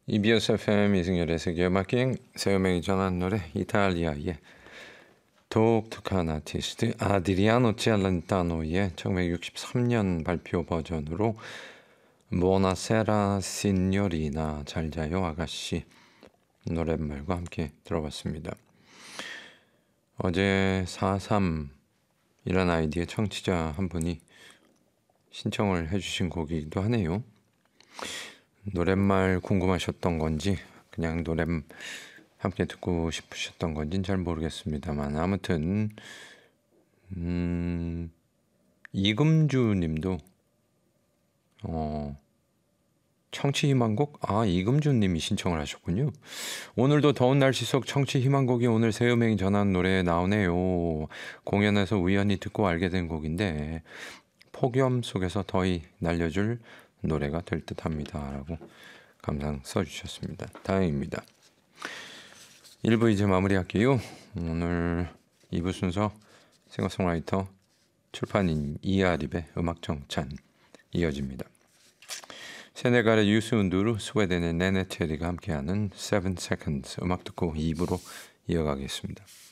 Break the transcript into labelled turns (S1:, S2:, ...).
S1: EBS FM 이승열의 세계음악여행 세우명이 전한 노래 이탈리아의 독특한 아티스트 아드리아노 첼렌타노의 1963년 발표 버전으로 부오나세라 시뇨리나 잘자요 아가씨 노랫말과 함께 들어봤습니다. 어제 4.3 이란 아이디의 청취자 한 분이 신청을 해주신 곡이기도 하네요. 노랫말 궁금하셨던 건지 그냥 노래 함께 듣고 싶으셨던 건지는 잘 모르겠습니다만 아무튼 이금주 님도 청취 희망곡? 이금주 님이 신청을 하셨군요. 오늘도 더운 날씨 속 청취 희망곡이 오늘 새음행이 전한 노래에 나오네요. 공연에서 우연히 듣고 알게 된 곡인데 폭염 속에서 더위 날려줄 노래가 될 듯합니다 라고 감상 써주셨습니다. 다행입니다. 1부 이제 마무리할게요. 오늘 2부 순서 싱어송라이터 출판인 이아립의 음악정찬 이어집니다. 세네갈의 유스운두르, 스웨덴의 네네 체리가 함께하는 7 Seconds 음악 듣고 2부로 이어가겠습니다.